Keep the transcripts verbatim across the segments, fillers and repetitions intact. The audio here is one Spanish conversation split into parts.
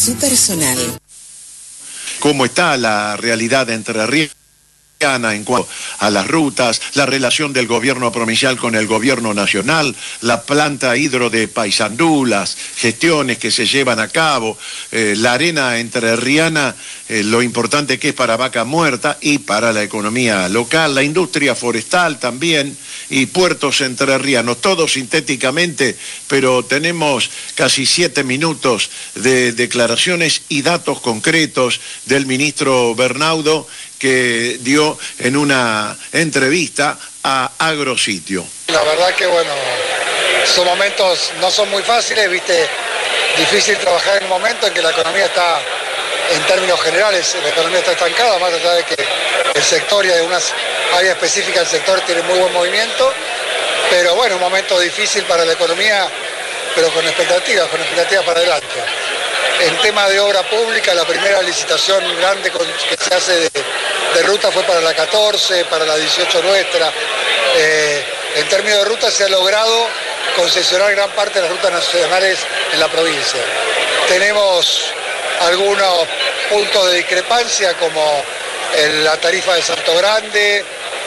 Su personal. ¿Cómo está la realidad entrerriana en cuanto a las rutas, la relación del gobierno provincial con el gobierno nacional, la planta hidro de Paysandú, las gestiones que se llevan a cabo, eh, la arena entrerriana, eh, lo importante que es para Vaca Muerta y para la economía local, la industria forestal también y puertos entrerrianos, todo sintéticamente, pero tenemos casi siete minutos de declaraciones y datos concretos del ministro Bernaudo, que dio en una entrevista a Agrositio. La verdad que bueno, son momentos, no son muy fáciles, viste, difícil trabajar en un momento en que la economía está, en términos generales, la economía está estancada, más allá de que el sector y algunas áreas específicas del sector tienen muy buen movimiento, pero bueno, un momento difícil para la economía, pero con expectativas, con expectativas para adelante. En tema de obra pública, la primera licitación grande que se hace de, de ruta fue para la catorce, para la dieciocho nuestra. Eh, en términos de ruta se ha logrado concesionar gran parte de las rutas nacionales en la provincia. Tenemos algunos puntos de discrepancia como el, la tarifa de Salto Grande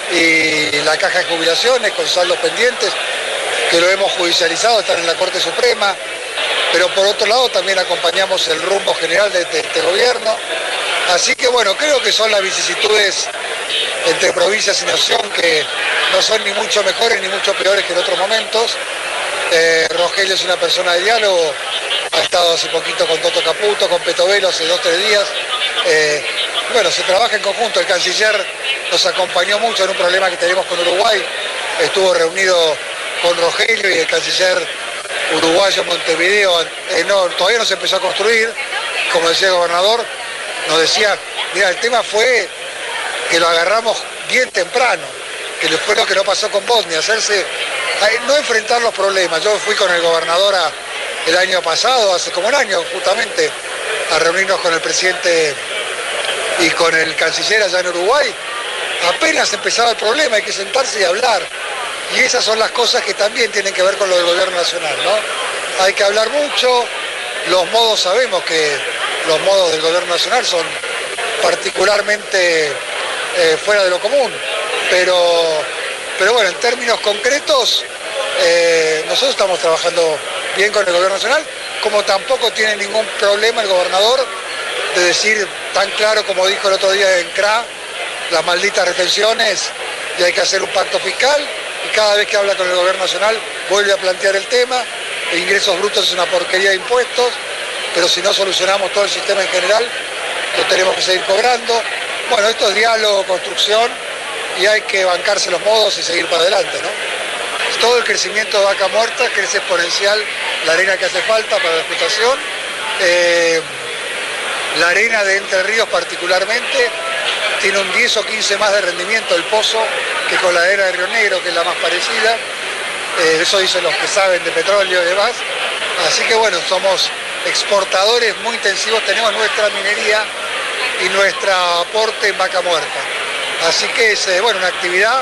y la caja de jubilaciones con saldos pendientes, que lo hemos judicializado, están en la Corte Suprema. Pero por otro lado también acompañamos el rumbo general de este, este gobierno. Así que bueno, creo que son las vicisitudes entre provincias y nación que no son ni mucho mejores ni mucho peores que en otros momentos. Eh, Rogelio es una persona de diálogo, ha estado hace poquito con Toto Caputo, con Petovelo hace dos o tres días. Eh, bueno, se trabaja en conjunto, el canciller nos acompañó mucho en un problema que tenemos con Uruguay, estuvo reunido con Rogelio y el canciller uruguayo Montevideo, eh, no, todavía no se empezó a construir, como decía el gobernador, nos decía, mira, el tema fue que lo agarramos bien temprano, que fue lo que no pasó con Bosnia, hacerse, no enfrentar los problemas. Yo fui con el gobernador a, el año pasado, hace como un año justamente, a reunirnos con el presidente y con el canciller allá en Uruguay. Apenas empezaba el problema, hay que sentarse y hablar. Y esas son las cosas que también tienen que ver con lo del gobierno nacional, ¿no? Hay que hablar mucho, los modos, sabemos que los modos del gobierno nacional son particularmente eh, fuera de lo común, pero, pero bueno, en términos concretos, eh, nosotros estamos trabajando bien con el gobierno nacional, como tampoco tiene ningún problema el gobernador de decir tan claro como dijo el otro día en C R A, las malditas retenciones y hay que hacer un pacto fiscal. Y cada vez que habla con el gobierno nacional vuelve a plantear el tema. El ingresos brutos es una porquería de impuestos, pero si no solucionamos todo el sistema en general, lo tenemos que seguir cobrando. Bueno, esto es diálogo, construcción, y hay que bancarse los modos y seguir para adelante, ¿no? Todo el crecimiento de Vaca Muerta, crece exponencial la arena que hace falta para la explotación. Eh, la arena de Entre Ríos particularmente tiene un diez o quince más de rendimiento el pozo que con la arena de Río Negro, que es la más parecida. Eh, eso dicen los que saben de petróleo y demás. Así que bueno, somos exportadores muy intensivos, tenemos nuestra minería y nuestro aporte en Vaca Muerta. Así que es eh, bueno, una actividad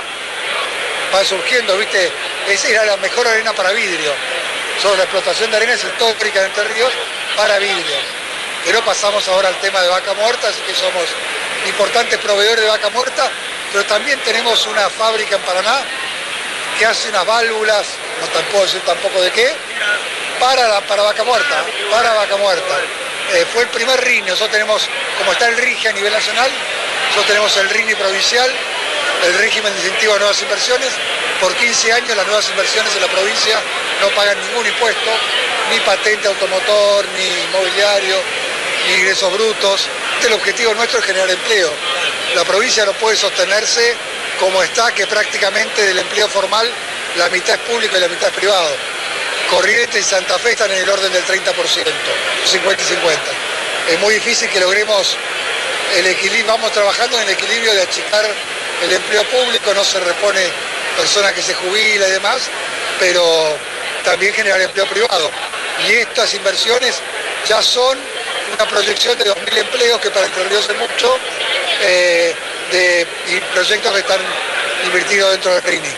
va surgiendo, ¿viste? Esa era la mejor arena para vidrio. Sobre la explotación de arena es histórica de Entre Ríos para vidrio. Pero pasamos ahora al tema de Vaca Muerta, así que somos importantes proveedores de Vaca Muerta, pero también tenemos una fábrica en Paraná que hace unas válvulas, no te puedo decir tampoco de qué, para, la, para Vaca Muerta, para Vaca Muerta. Eh, fue el primer R I N I, nosotros tenemos, como está el R I G I a nivel nacional, nosotros tenemos el R I N I provincial, el régimen de incentivo a nuevas inversiones. Por quince años las nuevas inversiones en la provincia no pagan ningún impuesto, ni patente automotor, ni inmobiliario, ni ingresos brutos. El objetivo nuestro es generar empleo. La provincia no puede sostenerse como está, que prácticamente del empleo formal la mitad es público y la mitad es privado. Corrientes y Santa Fe están en el orden del treinta por ciento, cincuenta y cincuenta. Es muy difícil que logremos el equilibrio, vamos trabajando en el equilibrio de achicar el empleo público, no se repone personas que se jubilan y demás, pero también generar empleo privado. Y estas inversiones ya son una proyección de dos mil empleos, que para Entre Ríos es mucho, eh, de y proyectos que están invertidos dentro del R I N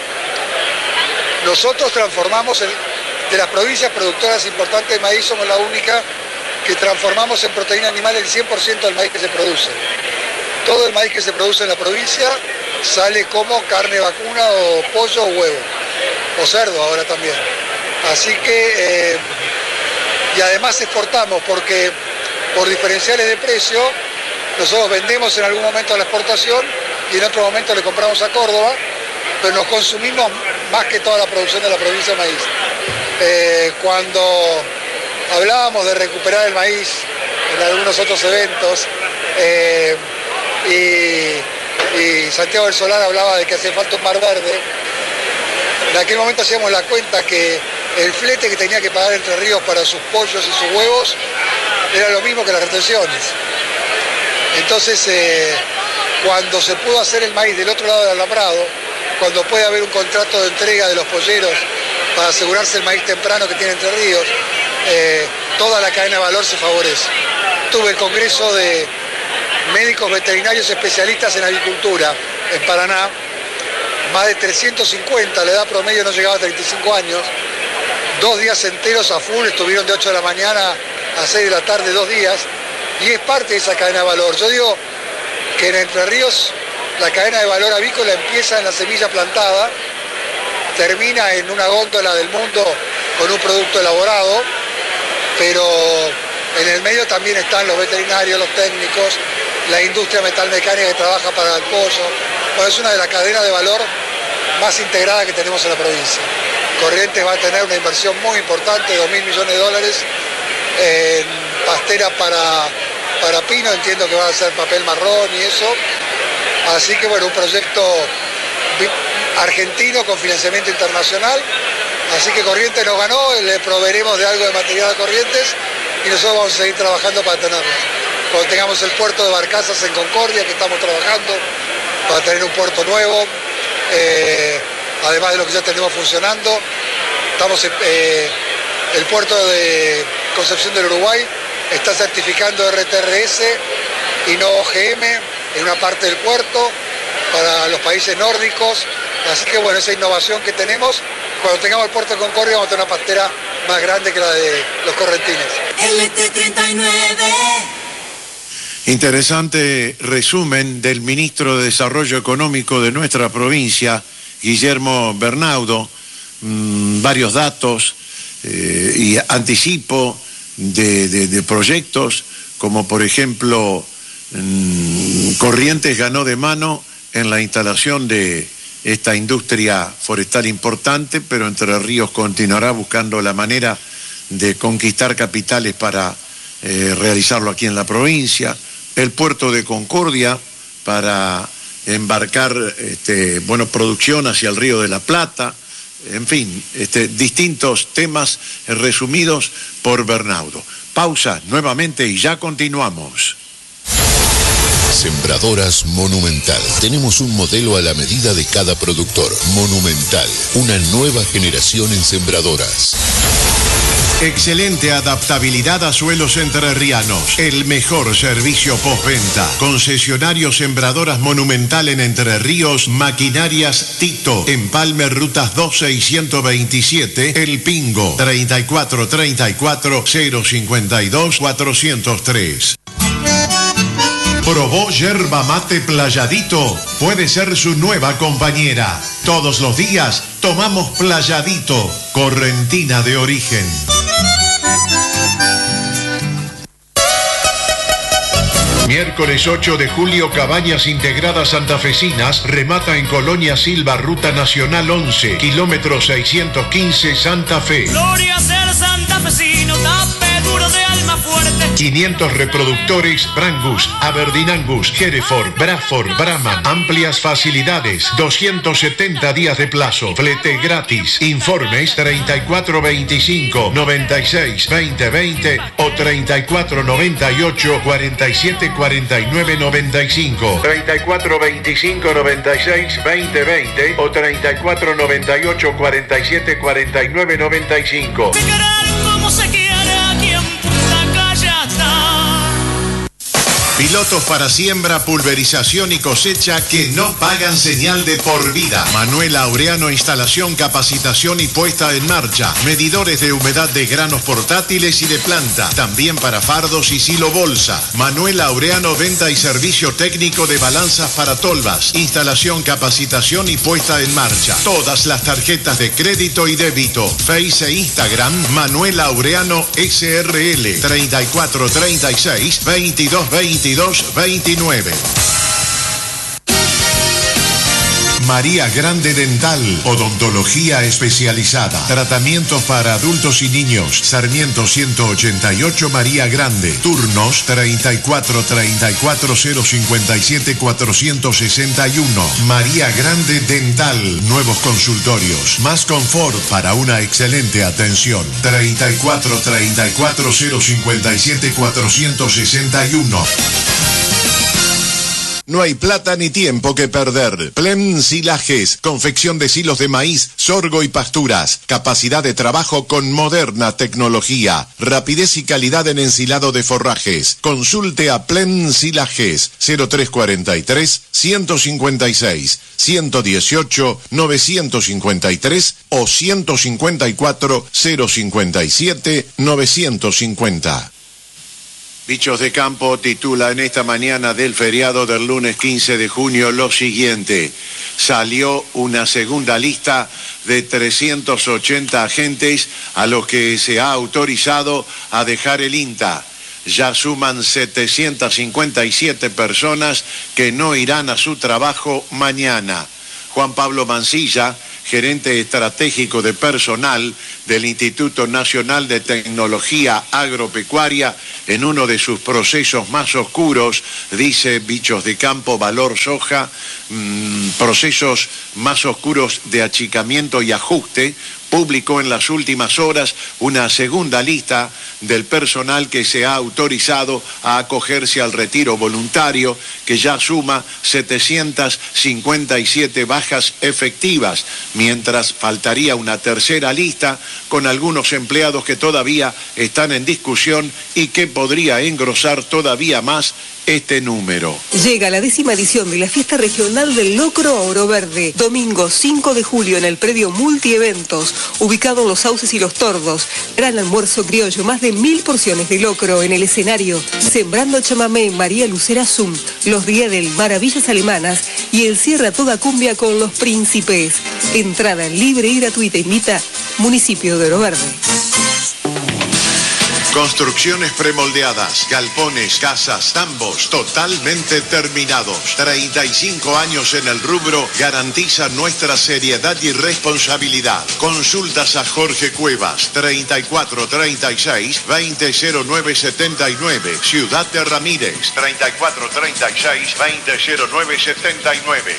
I. Nosotros transformamos, el, de las provincias productoras importantes de maíz, somos la única que transformamos en proteína animal el cien por ciento del maíz que se produce. Todo el maíz que se produce en la provincia sale como carne vacuna o pollo o huevo, o cerdo ahora también. Así que, eh, y además exportamos porque por diferenciales de precio, nosotros vendemos en algún momento a la exportación y en otro momento le compramos a Córdoba, pero nos consumimos más que toda la producción de la provincia de maíz. Eh, cuando hablábamos de recuperar el maíz en algunos otros eventos, eh, y, y Santiago del Solar hablaba de que hacía falta un mar verde, en aquel momento hacíamos la cuenta que el flete que tenía que pagar Entre Ríos para sus pollos y sus huevos era lo mismo que las retenciones. Entonces, eh, cuando se pudo hacer el maíz del otro lado del alambrado, cuando puede haber un contrato de entrega de los polleros para asegurarse el maíz temprano que tiene Entre Ríos, eh, toda la cadena de valor se favorece. Tuve el congreso de médicos veterinarios especialistas en avicultura en Paraná, más de trescientos cincuenta, la edad promedio no llegaba a treinta y cinco años, dos días enteros a full, estuvieron de ocho de la mañana a seis de la tarde, dos días, y es parte de esa cadena de valor. Yo digo que en Entre Ríos la cadena de valor avícola empieza en la semilla plantada, termina en una góndola del mundo con un producto elaborado, pero en el medio también están los veterinarios, los técnicos, la industria metalmecánica que trabaja para el pollo. Bueno, es una de las cadenas de valor más integrada que tenemos en la provincia. Corrientes va a tener una inversión muy importante, dos mil millones de dólares, en pastera para, para pino, entiendo que va a ser papel marrón y eso. Así que bueno, un proyecto argentino con financiamiento internacional. Así que Corrientes nos ganó, le proveeremos de algo de material a Corrientes y nosotros vamos a seguir trabajando para tenerlo. Cuando tengamos el puerto de Barcazas en Concordia, que estamos trabajando para tener un puerto nuevo, eh, además de lo que ya tenemos funcionando, estamos eh, el puerto de Concepción del Uruguay está certificando R T R S y no O G M en una parte del puerto para los países nórdicos. Así que bueno, esa innovación que tenemos, cuando tengamos el puerto de Concordia vamos a tener una pastera más grande que la de los correntines. L T treinta y nueve. Interesante resumen del ministro de Desarrollo Económico de nuestra provincia, Guillermo Bernaudo, mmm, varios datos eh, y anticipo de, de, de proyectos, como por ejemplo, mmm, Corrientes ganó de mano en la instalación de esta industria forestal importante, pero Entre Ríos continuará buscando la manera de conquistar capitales para eh, realizarlo aquí en la provincia. El puerto de Concordia para embarcar este, bueno, producción hacia el Río de la Plata, en fin, este, distintos temas resumidos por Bernaudo. Pausa nuevamente y ya continuamos. Sembradoras Monumental. Tenemos un modelo a la medida de cada productor. Monumental, una nueva generación en sembradoras. Excelente adaptabilidad a suelos entrerrianos. El mejor servicio postventa. Concesionario Sembradoras Monumental en Entre Ríos. Maquinarias Tito. Empalme Rutas doce y ciento veintisiete. El Pingo. treinta y cuatro treinta y cuatro cero cincuenta y dos cuatrocientos tres. ¿Probó yerba mate Playadito? Puede ser su nueva compañera. Todos los días tomamos Playadito, correntina de origen. Miércoles ocho de julio, Cabañas Integradas Santafesinas remata en Colonia Silva, Ruta Nacional once, kilómetro seiscientos quince, Santa Fe. Gloria a ser santafesino, tape duro de alma fuerte. quinientos reproductores Brangus, Aberdeen Angus, Hereford, Bradford, Brahman. Amplias facilidades, doscientos setenta días de plazo, flete gratis. Informes treinta y cuatro veinticinco noventa y seis veinte veinte o treinta y cuatro noventa y ocho cuarenta y siete cuarenta y nueve noventa y cinco. treinta y cuatro veinticinco noventa y seis veinte veinte o treinta y cuatro noventa y ocho cuarenta y siete cuarenta y nueve noventa y cinco. Se querrán como se quiere aquí en Punta Callata. Pilotos para siembra, pulverización y cosecha que no pagan señal de por vida. Manuel Laureano, instalación, capacitación y puesta en marcha. Medidores de humedad de granos portátiles y de planta. También para fardos y silo bolsa. Manuel Laureano, venta y servicio técnico de balanzas para tolvas. Instalación, capacitación y puesta en marcha. Todas las tarjetas de crédito y débito. Face e Instagram, Manuel Laureano S R L, treinta y cuatro treinta y seis, veintidós veintidós veintinueve. María Grande Dental, odontología especializada, tratamientos para adultos y niños. Sarmiento ciento ochenta y ocho María Grande, turnos treinta y cuatro treinta y cuatro cero cincuenta y siete cuatrocientos sesenta y uno. María Grande Dental, nuevos consultorios, más confort para una excelente atención. treinta y cuatro treinta y cuatro cero cincuenta y siete cuatrocientos sesenta y uno. No hay plata ni tiempo que perder. Plen Silajes, confección de silos de maíz, sorgo y pasturas. Capacidad de trabajo con moderna tecnología. Rapidez y calidad en ensilado de forrajes. Consulte a Plen Silajes, cero tres cuarenta y tres, ciento cincuenta y seis, ciento dieciocho, novecientos cincuenta y tres o ciento cincuenta y cuatro, cero cincuenta y siete, novecientos cincuenta. Bichos de Campo titula en esta mañana del feriado del lunes quince de junio lo siguiente. Salió una segunda lista de trescientos ochenta agentes a los que se ha autorizado a dejar el INTA. Ya suman setecientas cincuenta y siete personas que no irán a su trabajo mañana. Juan Pablo Mancilla, gerente estratégico de personal del Instituto Nacional de Tecnología Agropecuaria, en uno de sus procesos más oscuros, dice Bichos de Campo, Valor Soja, mmm, procesos más oscuros de achicamiento y ajuste, publicó en las últimas horas una segunda lista del personal que se ha autorizado a acogerse al retiro voluntario, que ya suma setecientas cincuenta y siete bajas efectivas, mientras faltaría una tercera lista con algunos empleados que todavía están en discusión y que podría engrosar todavía más este número. Llega la décima edición de la Fiesta Regional del Locro Oro Verde, domingo cinco de julio en el predio Multieventos, ubicado en Los Sauces y Los Tordos. Gran almuerzo criollo, más de mil porciones de locro en el escenario, Sembrando Chamamé, María Lucera Zum, los días del Maravillas Alemanas y el cierre a toda cumbia con Los Príncipes. Entrada libre y gratuita. Invita Municipio de Oro Verde. Construcciones premoldeadas, galpones, casas, tambos, totalmente terminados. treinta y cinco años en el rubro garantizan nuestra seriedad y responsabilidad. Consultas a Jorge Cuevas, treinta y cuatro treinta y seis, veinte cero nueve setenta y nueve. Ciudad de Ramírez, treinta y cuatro treinta y seis, veinte cero nueve setenta y nueve.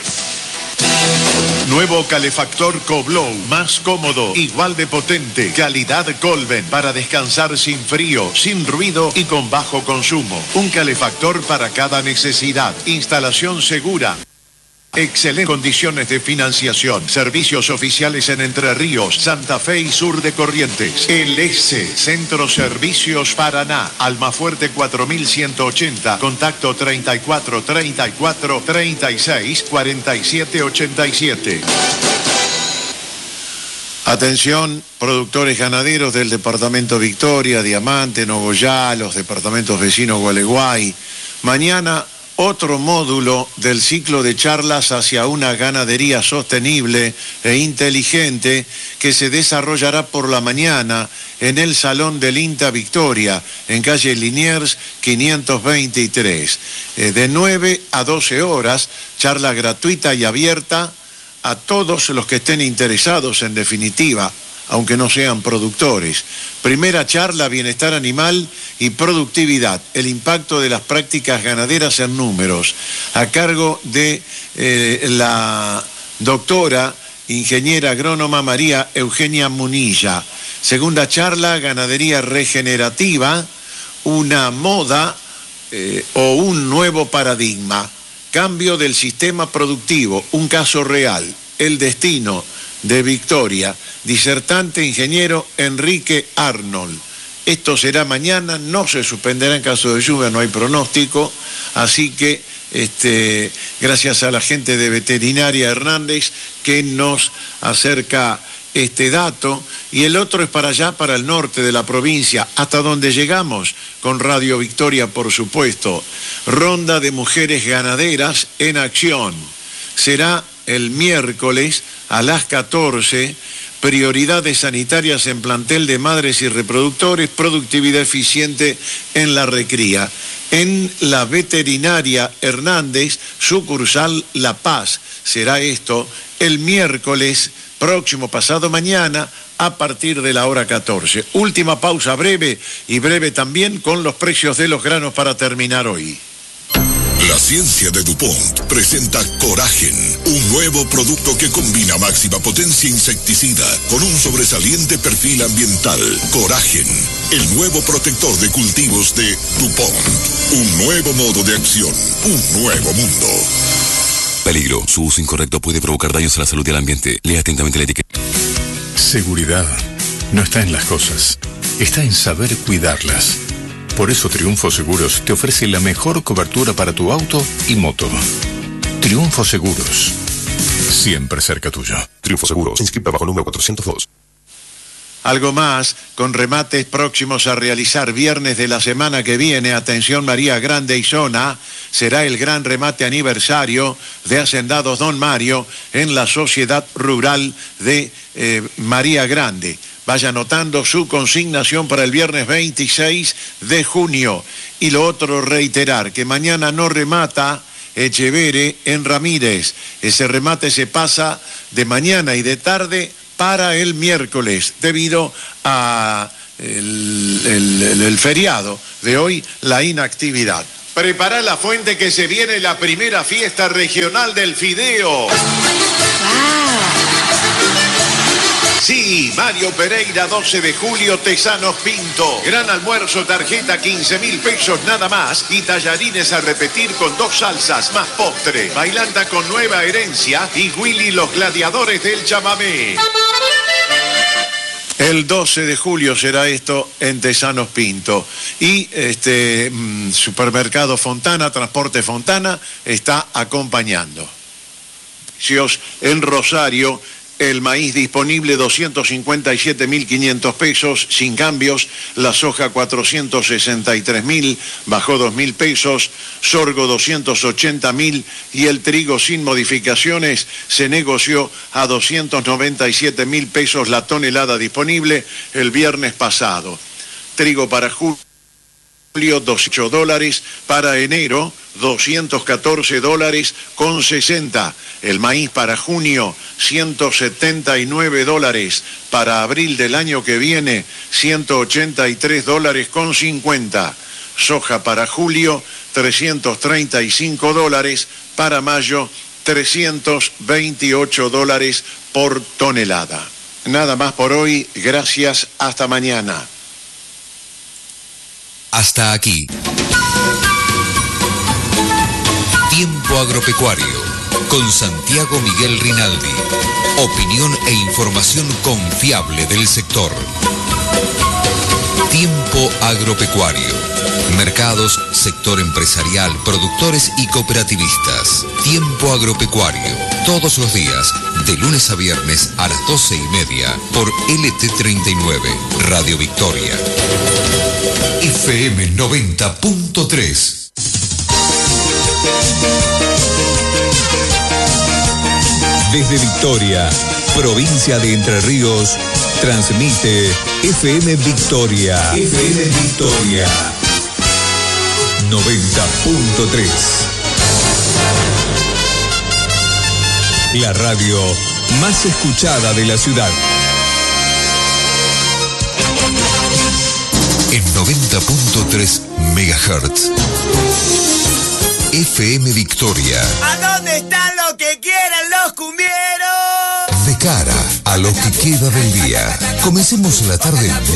Nuevo calefactor Coblow, más cómodo, igual de potente, calidad Colven, para descansar sin frío, sin ruido y con bajo consumo. Un calefactor para cada necesidad. Instalación segura. Excelentes condiciones de financiación. Servicios oficiales en Entre Ríos, Santa Fe y sur de Corrientes. El S, Centro Servicios Paraná. Almafuerte cuatro mil ciento ochenta. Contacto treinta y cuatro treinta y cuatro treinta y seis cuarenta y siete ochenta y siete. Atención, productores ganaderos del departamento Victoria, Diamante, Nogoyá, los departamentos vecinos Gualeguay. Mañana otro módulo del ciclo de charlas hacia una ganadería sostenible e inteligente que se desarrollará por la mañana en el Salón del INTA Victoria, en calle Liniers quinientos veintitrés. Eh, de nueve a doce horas, charla gratuita y abierta a todos los que estén interesados, en definitiva, aunque no sean productores. Primera charla, bienestar animal y productividad, el impacto de las prácticas ganaderas en números, a cargo de eh, la doctora ingeniera agrónoma María Eugenia Munilla. Segunda charla, ganadería regenerativa, una moda eh, o un nuevo paradigma, cambio del sistema productivo, un caso real, el destino de Victoria, disertante ingeniero Enrique Arnold. Esto será mañana, no se suspenderá en caso de lluvia, no hay pronóstico, así que este, gracias a la gente de Veterinaria Hernández que nos acerca este dato, y el otro es para allá, para el norte de la provincia, hasta donde llegamos con Radio Victoria, por supuesto. Ronda de mujeres ganaderas en acción. Será el miércoles a las catorce, prioridades sanitarias en plantel de madres y reproductores, productividad eficiente en la recría. En la Veterinaria Hernández, sucursal La Paz. Será esto el miércoles próximo, pasado mañana, a partir de la hora catorce. Última pausa breve, y breve también con los precios de los granos para terminar hoy. La ciencia de DuPont presenta Coragen, un nuevo producto que combina máxima potencia insecticida con un sobresaliente perfil ambiental. Coragen, el nuevo protector de cultivos de DuPont. Un nuevo modo de acción, un nuevo mundo. Peligro. Su uso incorrecto puede provocar daños a la salud y al ambiente. Lea atentamente la etiqueta. Seguridad no está en las cosas, está en saber cuidarlas. Por eso Triunfo Seguros te ofrece la mejor cobertura para tu auto y moto. Triunfo Seguros, siempre cerca tuyo. Triunfo Seguros, inscrita bajo número cuatrocientos dos. Algo más, con remates próximos a realizar viernes de la semana que viene. Atención María Grande y zona, será el gran remate aniversario de Hacendados Don Mario en la Sociedad Rural de eh, María Grande. Vaya anotando su consignación para el viernes veintiséis de junio. Y lo otro, reiterar que mañana no remata Echevere en Ramírez. Ese remate se pasa de mañana y de tarde para el miércoles, debido a el, el, el, el feriado de hoy, la inactividad. Prepara la fuente que se viene la primera fiesta regional del fideo. Sí, Mario Pereira, doce de julio, Tesanos Pinto. Gran almuerzo, tarjeta quince mil pesos nada más. Y tallarines a repetir con dos salsas más postre. Bailanta con Nueva Herencia y Willy los Gladiadores del Chamamé. El doce de julio será esto en Tesanos Pinto. Y este mmm, Supermercado Fontana, Transporte Fontana, está acompañando. En Rosario, el maíz disponible doscientos cincuenta y siete mil quinientos pesos sin cambios, la soja cuatrocientos sesenta y tres mil, bajó dos mil pesos, sorgo doscientos ochenta mil y el trigo sin modificaciones se negoció a doscientos noventa y siete mil pesos la tonelada disponible el viernes pasado. Trigo para julio, doscientos dólares, para enero doscientos catorce dólares con sesenta. El maíz para junio, ciento setenta y nueve dólares. Para abril del año que viene, ciento ochenta y tres dólares con cincuenta. Soja para julio, trescientos treinta y cinco dólares. Para mayo, trescientos veintiocho dólares por tonelada. Nada más por hoy. Gracias. Hasta mañana. Hasta aquí. Tiempo Agropecuario con Santiago Miguel Rinaldi. Opinión e información confiable del sector. Tiempo Agropecuario. Mercados, sector empresarial, productores y cooperativistas. Tiempo Agropecuario. Todos los días, de lunes a viernes a las doce y media, por L T treinta y nueve, Radio Victoria. F M noventa punto tres. Desde Victoria, provincia de Entre Ríos, transmite F M Victoria. F M Victoria noventa punto tres. La radio más escuchada de la ciudad. En noventa punto tres megahertz. F M Victoria. ¿A dónde están los que quieren los cumbieros? De cara a lo que queda del día, comencemos la tarde